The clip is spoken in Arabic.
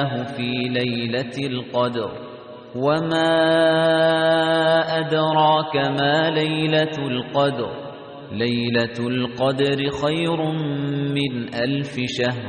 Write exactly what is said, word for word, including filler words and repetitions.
في ليلة القدر وما أدراك ما ليلة القدر ليلة القدر خير من ألف شهر